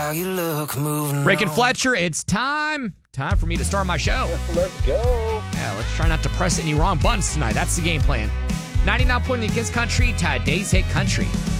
how you look moving. Rick and Fletcher, it's time. Time for me to start my show. Let's go. Yeah, let's try not to press any wrong buttons tonight. That's the game plan. 99.8 Kids Country, today's hit country.